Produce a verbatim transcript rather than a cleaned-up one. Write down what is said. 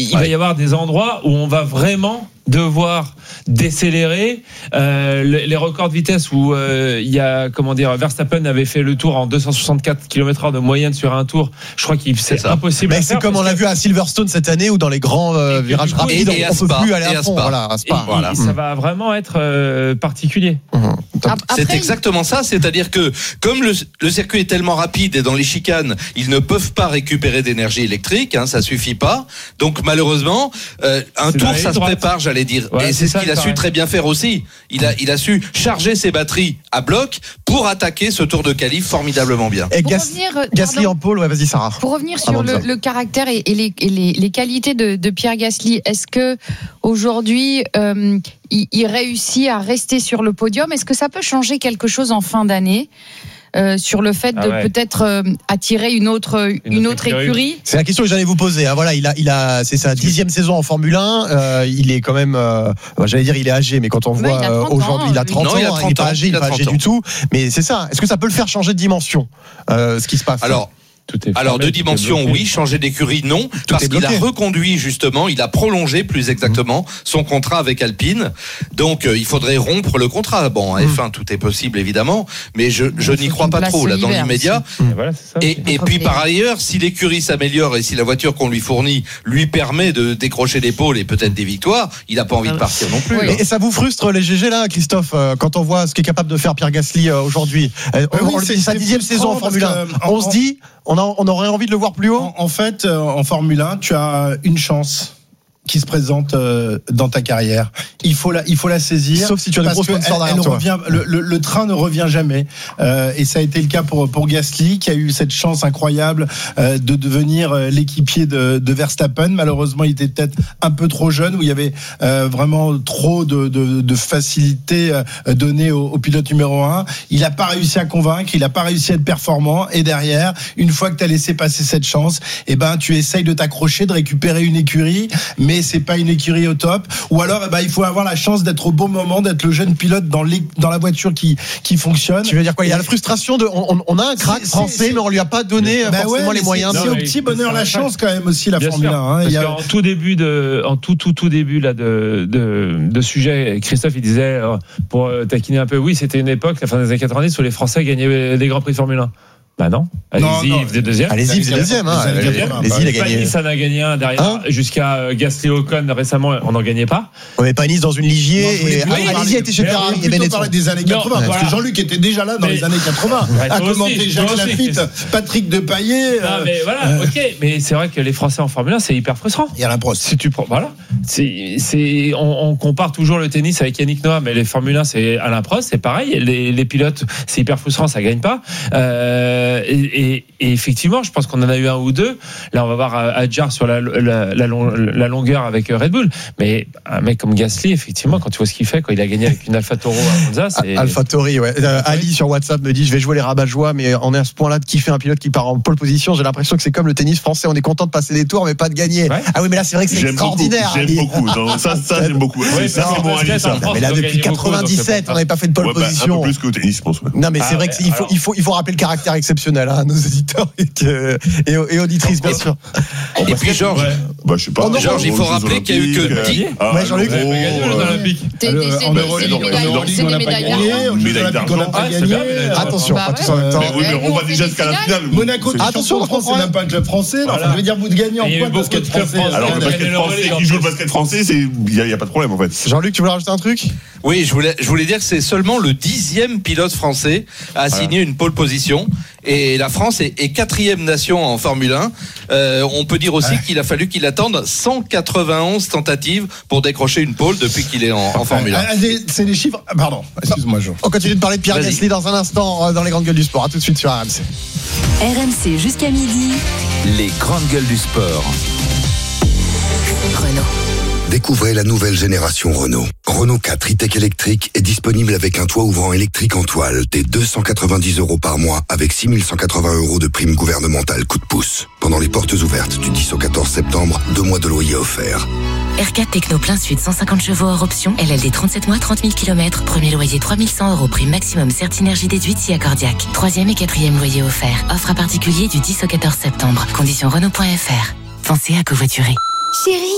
il ouais. va y avoir des endroits où on va vraiment devoir décélérer. Euh, les, les records de vitesse où euh, il y a, comment dire, Verstappen avait fait le tour en deux cent soixante-quatre kilomètres heure de moyenne sur un tour. Je crois qu'il c'est, c'est impossible. Mais à c'est faire comme on l'a vu à Silverstone cette année, où dans les grands euh, virages coup, rapides, et, et on ne peut plus aller à, à fond. Voilà, à Spa. Et, voilà. Et ça va vraiment être euh, particulier. Mmh. Après, c'est exactement ça, c'est-à-dire que comme le, le circuit est tellement rapide et dans les chicanes, ils ne peuvent pas récupérer d'énergie électrique, hein, ça suffit pas. Donc malheureusement, euh, un c'est tour ça se prépare, j'allais dire. Ouais, et c'est, c'est ce qu'il a su très bien faire aussi. Il a, il a su charger ses batteries à bloc pour attaquer ce tour de qualif formidablement bien. Et Gas, Gasly en pôle, ouais, vas-y Sarah. Pour revenir sur le, le caractère et, et, les, et les, les qualités de, de Pierre Gasly, est-ce que aujourd'hui euh, il, il réussit à rester sur le podium? Est-ce que ça peut changer quelque chose en fin d'année? Euh, sur le fait de ah ouais. peut-être euh, attirer une autre une, une autre écurie. écurie. C'est la question que j'allais vous poser. Hein. Voilà, il a il a c'est sa dixième saison en Formule un. Euh, il est quand même, euh, j'allais dire il est âgé, mais quand on voit euh, aujourd'hui ans, il a trente non, ans, il, a trente il est pas âgé, il est pas âgé ans. du tout. Mais c'est ça. Est-ce que ça peut le faire changer de dimension, euh, ce qui se passe? Alors. Alors de dimension oui, changer d'écurie non, tout parce qu'il a reconduit justement, il a prolongé plus exactement son contrat avec Alpine. Donc euh, il faudrait rompre le contrat. Bon, en F un tout est possible évidemment, mais je je n'y crois pas trop là dans l'immédiat. Et, voilà, et, et puis par ailleurs, si l'écurie s'améliore et si la voiture qu'on lui fournit lui permet de décrocher des pôles et peut-être des victoires, il n'a pas envie de partir non plus. Oui. Et ça vous frustre les G G là, Christophe, quand on voit ce qu'est capable de faire Pierre Gasly aujourd'hui? Oui, on c'est sa dixième saison en Formule un. On se dit On, a, on aurait envie de le voir plus haut. En, en fait, euh, en Formule un, tu as une chance qui se présente euh, dans ta carrière. Il faut la, il faut la saisir. Sauf si tu as de gros sponsors derrière toi. Revient, le, le, le train ne revient jamais. Euh, et ça a été le cas pour pour Gasly, qui a eu cette chance incroyable euh, de devenir l'équipier de, de Verstappen. Malheureusement, il était peut-être un peu trop jeune, où il y avait euh, vraiment trop de, de, de facilité euh, donnée au, au pilote numéro un. Il n'a pas réussi à convaincre, il n'a pas réussi à être performant. Et derrière, une fois que tu as laissé passer cette chance, eh ben tu essayes de t'accrocher, de récupérer une écurie, mais c'est pas une écurie au top. Ou alors, eh ben, il faut avoir la chance d'être au bon moment, d'être le jeune pilote dans, les, dans la voiture qui, qui fonctionne. Tu veux dire quoi? Il y a la frustration de, on, on a un crack c'est, français, c'est, mais on lui a pas donné bah forcément ouais, les moyens. C'est, c'est au petit bonheur la chance quand même aussi la Formule un. Hein. Parce il y a... En tout début de, en tout tout tout début là de de, de sujet, Christophe il disait pour taquiner un peu, oui c'était une époque, la fin des années quatre-vingt-dix où les Français gagnaient des grands prix de Formule un. Bah non, allez-y, il faisait deuxième. Allez-y, il faisait deuxième. Hein. Allez-y, il a gagné. Ça n'a gagné un derrière, hein jusqu'à Gasly Ocon récemment, on n'en gagnait pas. On met pas Nice dans une Ligier. Non, et allez-y, était chez Ferrari. Il y parler des années quatre-vingts, non, parce voilà. que Jean-Luc était déjà là dans mais, les années quatre-vingts. Ouais, à commenter Jacques Lafitte, Patrick Depailler. Non, euh, mais voilà, euh, ok. Mais c'est vrai que les Français en Formule un, c'est hyper frustrant. Il y a l'improst. Si tu prends, voilà. C'est, c'est, on, on compare toujours le tennis avec Yannick Noah, mais les Formule un, c'est Alain Prost, c'est pareil. Les, les pilotes, c'est hyper frustrant, ça gagne pas. Euh, et, et Et effectivement, je pense qu'on en a eu un ou deux. Là, on va voir Adjar sur la, la, la, la longueur avec Red Bull. Mais un mec comme Gasly, effectivement, quand tu vois ce qu'il fait, quand il a gagné avec une Alfa Toro à Monza, c'est... Alfa Tauri, ouais. Euh, Ali sur WhatsApp me dit, je vais jouer les rabat-joie, mais on est à ce point-là de kiffer un pilote qui part en pole position. J'ai l'impression que c'est comme le tennis français. On est content de passer des tours, mais pas de gagner. Ouais. Ah oui, mais là, c'est vrai que c'est j'aime extraordinaire. Beaucoup, j'aime beaucoup. Non, ça, ça, j'aime beaucoup. Oui, ça, c'est bon, Ali, ça. Mais là, depuis quatre-vingt-dix-sept, on n'avait pas fait de pole ouais, bah, position. Un peu plus que au tennis, je pense. Ouais. Non, mais c'est ah, vrai qu'il faut, il faut, il faut rappeler le caractère exceptionnel à nos éditeurs et, et auditrices, bien sûr. Et puis, Georges. Bah, je sais pas. Georges, il faut rappeler qu'il y a eu que dix. Ouais, Jean-Luc. C'est des médailles d'argent. Attention, pas tous en même temps. Oui, mais on va déjà jusqu'à la finale. Monaco, attention, c'est même pas un club français. Je veux dire, bout de gagnant. Pourquoi basket français? Alors, le basket français, qui joue le basket français, il n'y a pas de problème en fait. Jean-Luc, tu voulais rajouter un truc? Oui, je voulais, je voulais dire que c'est seulement le dixième pilote français à signer une pole position. Et la France est, est quatrième nation en Formule un. Euh, on peut dire aussi ouais. qu'il a fallu qu'il attende cent quatre-vingt-onze tentatives pour décrocher une pole depuis qu'il est en, en Formule un. C'est les chiffres. Pardon, excuse-moi, Jean. On continue de parler de Pierre Gasly dans un instant dans les grandes gueules du sport. À tout de suite sur R M C. R M C jusqu'à midi. Les grandes gueules du sport. Renault. Découvrez la nouvelle génération Renault. Renault quatre e-Tech électrique est disponible avec un toit ouvrant électrique en toile dès deux cent quatre-vingt-dix euros par mois avec six mille cent quatre-vingts euros de prime gouvernementale coup de pouce. Pendant les portes ouvertes du dix au quatorze septembre, deux mois de loyer offerts. R quatre Techno plein sud, cent cinquante chevaux hors option, L L D trente-sept mois, trente mille kilomètres, premier loyer trois mille cent euros, prime maximum Certinergie déduite si accordiaque. Troisième et quatrième loyer offert. Offre à particulier du dix au quatorze septembre. Conditions Renault point F R. Pensez à covoiturer. Chérie.